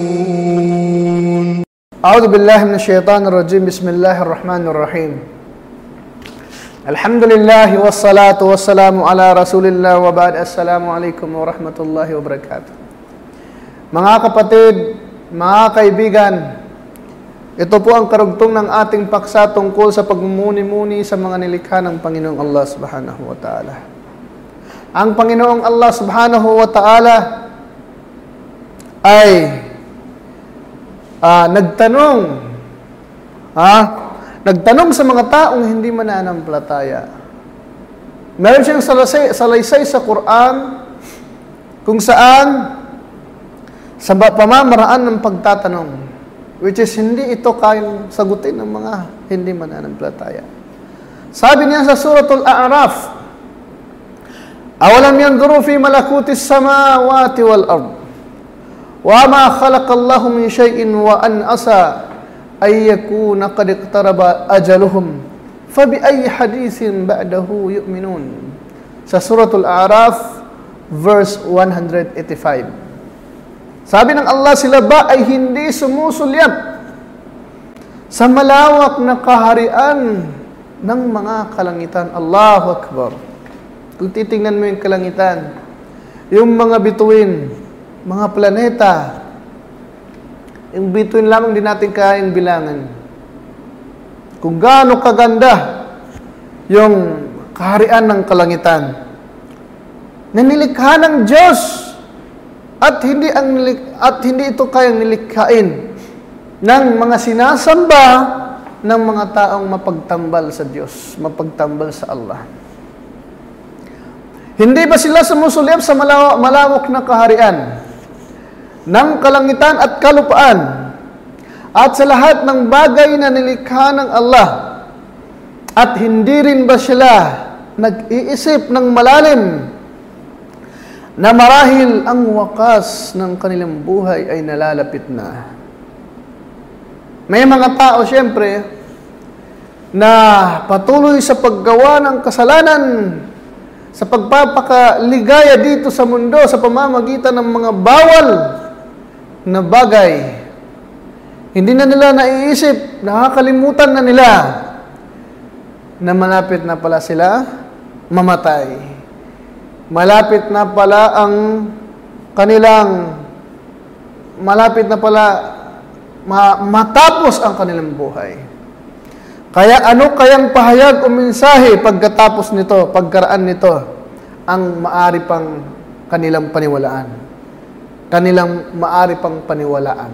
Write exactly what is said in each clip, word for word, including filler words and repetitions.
أعوذ بالله من الشيطان الرجيم بسم الله الرحمن الرحيم الحمد لله والصلاة والسلام على رسول الله وبعد السلام عليكم ورحمة الله وبركاته. Mga kapatid, mga kaibigan, ito po ang karugtong ng ating paksa tungkol sa pagmumuni-muni sa mga nilikha ng Panginoong Allah Subhanahu wa Ta'ala. Ang Panginoong Allah Subhanahu wa Ta'ala ay uh, nagtanong ha? Nagtanong sa mga taong hindi mananampalataya. Meron siyang salaysay, salaysay sa Quran kung saan sa pamamaraan ng pagtatanong, which is hindi ito kayang sagutin ng mga hindi mananampalataya. Sabi niya sa Suratul A'raf, awalam yanzuru fi malakutis samawati wal ard wa ma khalaqallahu min shay'in wa an asa ay yakuna qad iqtaraba ajaluhum fabi ayyi hadithin ba'dahu yu'minun. Sa Suratul A'raf verse one eighty-five. Sabi ng Allah, sila ba ay hindi sumusulyap sa malawak na kaharian ng mga kalangitan? Allahu Akbar. Kung titingnan mo yung kalangitan, yung mga bituin, mga planeta, yung bituin lamang din natin kayang bilangan. Kung gaano kaganda yung kaharian ng kalangitan, nanilikha ng Diyos. At hindi ang at hindi ito kayang nilikhain ng mga sinasamba ng mga taong mapagtambal sa Diyos, mapagtambal sa Allah. Hindi ba sila sumusulyap sa malawak, malawak na kaharian ng kalangitan at kalupaan at sa lahat ng bagay na nilikha ng Allah? At hindi rin ba sila nag-iisip ng malalim na marahil ang wakas ng kanilang buhay ay nalalapit na? May mga tao siyempre na patuloy sa paggawa ng kasalanan, sa pagpapakaligaya dito sa mundo sa pamamagitan ng mga bawal na bagay. Hindi na nila naiisip, nakakalimutan na nila na malapit na pala sila mamatay. Malapit na pala ang kanilang, malapit na pala ma- matapos ang kanilang buhay. Kaya ano kayang pahayag o mensahe pagkatapos nito, pagkaraan nito, ang maari pang kanilang paniwalaan? Kanilang maari pang paniwalaan.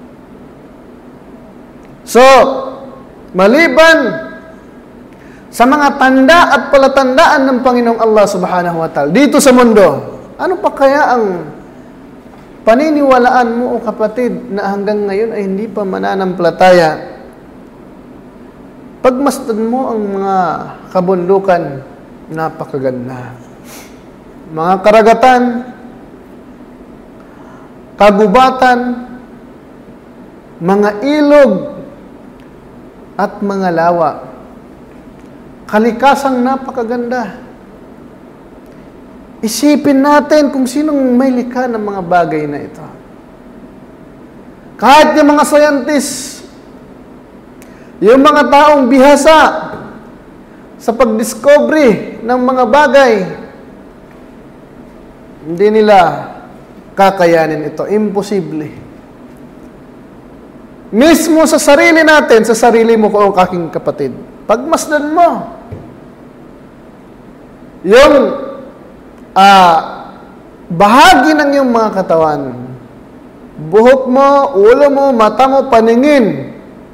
So, maliban sa mga tanda at palatandaan ng Panginoong Allah Subhanahu wa Ta'ala dito sa mundo, ano pa kaya ang paniniwalaan mo o kapatid na hanggang ngayon ay hindi pa mananampalataya? Pagmasdan mo ang mga kabundukan, napakaganda. Mga karagatan, kagubatan, mga ilog, at mga lawa. Kalikasang napakaganda. Isipin natin kung sinong may likha ng mga bagay na ito. Kahit yung mga scientists, yung mga taong bihasa sa pagdiscovery ng mga bagay, hindi nila kakayanin ito. Imposible. Mismo sa sarili natin, sa sarili mo ko, aking kapatid, pagmasdan mo yung uh, bahagi ng iyong mga katawan, buhok mo, ulo mo, mata mo, paningin,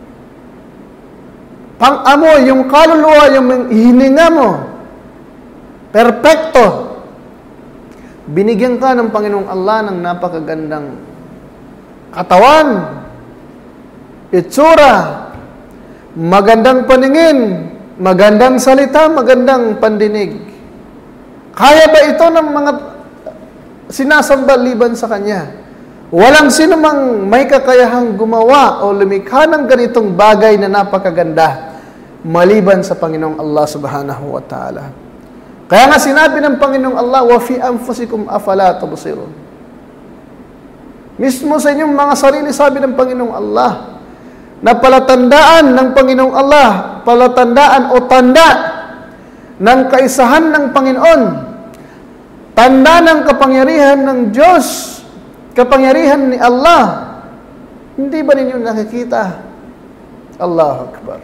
pang-amo, yung kaluluwa, yung hininga mo, perpekto. Binigyan ka ng Panginoong Allah ng napakagandang katawan, itsura, magandang paningin, magandang salita, magandang pandinig. Kaya ba ito ng mga sinasamba liban sa Kanya? Walang sino mang may kakayahang gumawa o lumikha ng ganitong bagay na napakaganda maliban sa Panginoong Allah Subhanahu wa Ta'ala. Kaya nga sinabi ng Panginoong Allah, wa fi anfusikum afala tubsirun. Mismo sa inyong mga sarili, sabi ng Panginoong Allah, na palatandaan ng Panginoong Allah, palatandaan o tanda ng kaisahan ng Panginoon, tanda ng kapangyarihan ng Diyos, kapangyarihan ni Allah. Hindi ba ninyo nakikita? Allahu Akbar.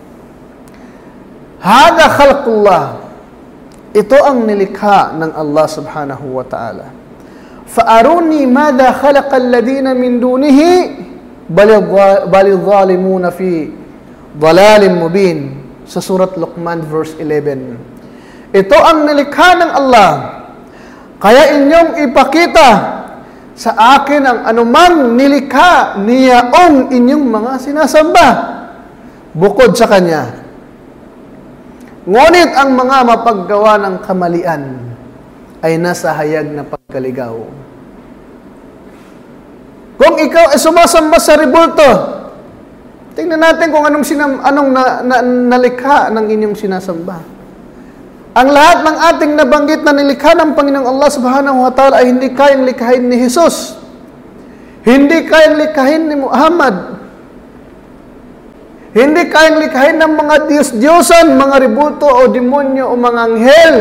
Hada khalqullah. Ito ang nilikha ng Allah subhanahu wa ta'ala. Fa'aruni madha khalaqa alladhina min dunihi bal adh-dhalimuna fi dhalalin mubin. Sa surat Luqman verse eleven. Ito ang nilikha ng Allah. Kaya inyong ipakita sa akin ang anumang nilikha niyaong inyong mga sinasamba bukod sa Kanya. Ngunit ang mga mapaggawa ng kamalian ay nasa hayag na pagkaligaw. Kung ikaw ay sumasamba sa rebulto, tingnan natin kung anong, sinam, anong na, na, nalikha ng inyong sinasamba. Ang lahat ng ating nabanggit na nilikha ng Panginoong Allah subhanahu wa ta'ala ay hindi kayang likhain ni Jesus. Hindi kayang likhain ni Muhammad. Hindi kayang likhain ng mga Diyos-Diyosan, mga rebulto o demonyo o mga anghel.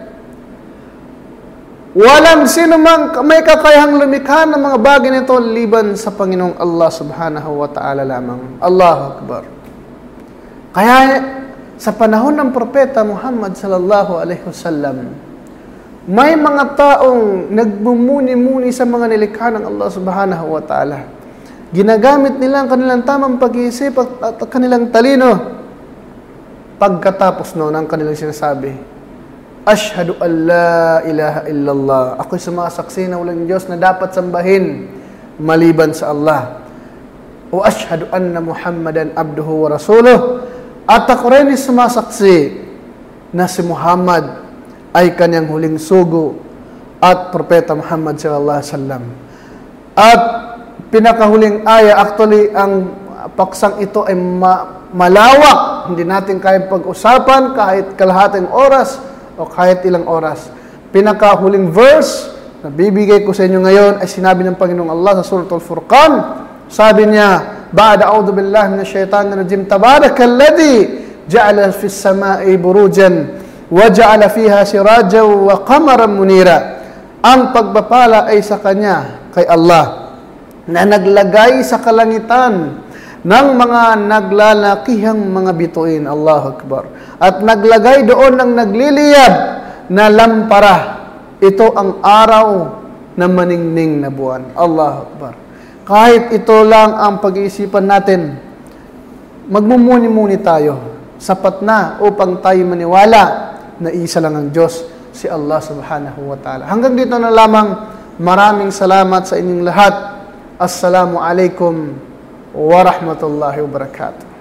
Walang sino mang may kakayahang lumikha ng mga bagay nito liban sa Panginoong Allah subhanahu wa ta'ala lamang. Allahu Akbar. Kaya sa panahon ng Propeta Muhammad sallallahu alaihi wasallam, may mga taong nagmumuni-muni sa mga nilikha ng Allah subhanahu wa ta'ala. Ginagamit nila ang kanilang tamang pag-iisip at, at kanilang talino. Pagkatapos noon ang kanilang sinasabi, Ashhadu an la ilaha illallah. Ako'y sumasaksi na walang Diyos na dapat sambahin maliban sa Allah. O ashhadu anna Muhammadan abduhu wa rasuluh. At ako rin ay sumasaksi na si Muhammad ay kanyang huling sugo at Propeta Muhammad sallallahu alaihi wasallam. At pinakahuling aya, actually, ang paksang ito ay ma- malawak. Hindi natin kaya pag-usapan kahit kalahating oras o kahit ilang oras. Pinakahuling verse na bibigay ko sa inyo ngayon ay sinabi ng Panginoong Allah sa Suratul Furqan. Sabi niya, Ba'da a'udhu billahi minash shaitanir rajim, Tabarakalladhi ja'ala fis sama'i burujan wa ja'ala fiha sirajan wa qamaran munira. Ang pagpapala ay sa Kanya, kay Allah, na naglagay sa kalangitan ng mga naglalakihang mga bituin. Allahu Akbar. At naglagay doon ng nagliliyab na lampara. Ito ang araw na maningning na buwan. Allahu Akbar. Kahit ito lang ang pag-iisipan natin, magmumuni-muni tayo. Sapat na upang tayo maniwala na isa lang ang Diyos, si Allah subhanahu wa ta'ala. Hanggang dito na lamang. Maraming salamat sa inyong lahat. Assalamu alaikum wa rahmatullahi wa barakatuh.